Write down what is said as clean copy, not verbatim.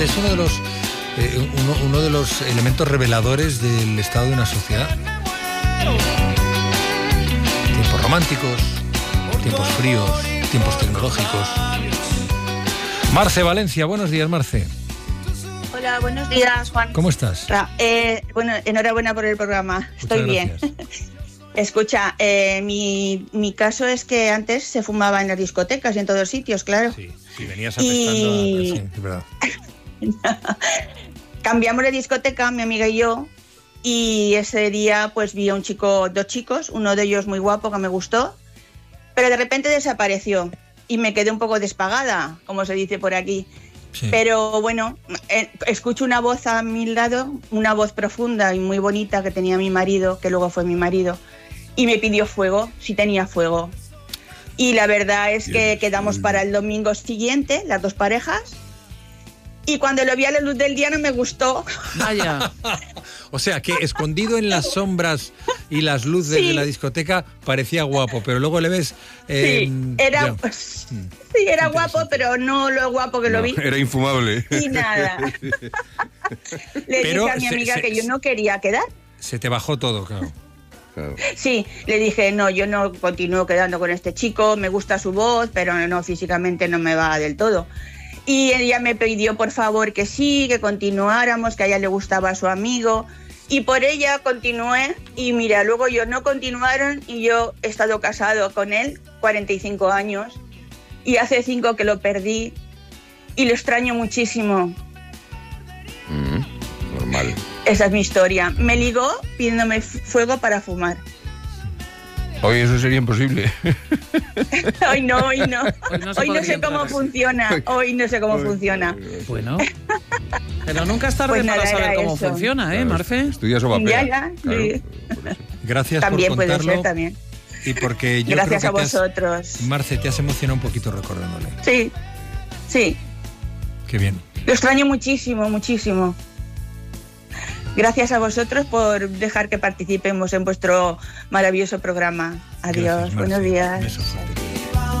Es uno de los elementos reveladores del estado de una sociedad. Tiempos románticos, tiempos fríos, tiempos tecnológicos. Marce Valencia, buenos días, Marce. Hola, buenos días, Juan. ¿Cómo estás? Bueno, enhorabuena por el programa. Estoy bien. Escucha, mi caso es que antes se fumaba en las discotecas y en todos sitios, claro. Sí, venías apestando. Sí, es verdad. Cambiamos de discoteca, mi amiga y yo, y ese día pues vi a dos chicos, uno de ellos muy guapo que me gustó, pero de repente desapareció y me quedé un poco despagada, como se dice por aquí. Sí. Pero bueno, escucho una voz a mi lado, una voz profunda y muy bonita que tenía mi marido, que luego fue mi marido, y me pidió fuego, si tenía fuego. Y la verdad es que quedamos para el domingo siguiente, las dos parejas, y cuando lo vi a la luz del día no me gustó. Vaya. O sea, que escondido en las sombras y las luces de la discoteca parecía guapo, pero luego le ves... era guapo, pero no lo guapo que lo vi. Era infumable. Y nada. Le dije a mi amiga que yo no quería quedar. Se te bajó todo, claro. Sí, le dije, no, yo no continúo quedando con este chico, me gusta su voz, pero no, físicamente no me va del todo. Y ella me pidió por favor que sí, que continuáramos, que a ella le gustaba a su amigo, y por ella continué, y mira, luego ellos no continuaron y yo he estado casado con él 45 años y hace 5 que lo perdí y lo extraño muchísimo. Normal. Esa es mi historia. Me ligó pidiéndome fuego para fumar. Hoy eso sería imposible. Hoy no sé cómo funciona. Hoy no sé cómo funciona. Bueno, pero nunca es tarde para saber cómo funciona, ¿eh, Marce? Estudias o papel. Ya, sí. Gracias también por contarlo. Puede ser, también. Y porque yo gracias creo que a vosotros. Marce, te has emocionado un poquito recordándole. Sí. Qué bien. Lo extraño muchísimo, muchísimo. Gracias a vosotros por dejar que participemos en vuestro maravilloso programa. Adiós, gracias, buenos días. Un beso fuerte.